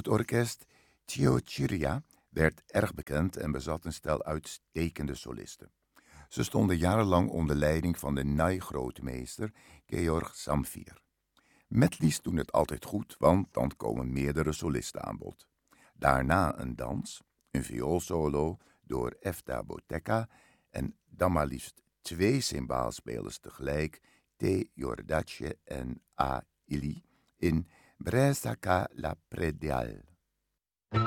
Het orkest Ciociria werd erg bekend en bezat een stel uitstekende solisten. Ze stonden jarenlang onder leiding van de naaigrootmeester Georg Zamfir. Medleys doen het altijd goed, want dan komen meerdere solisten aan bod. Daarna een dans, een vioolsolo door Efta Botecca en dan maar liefst 2 cymbaalspelers tegelijk, T. Jordache en A. Ili, in Bresaca la Predial.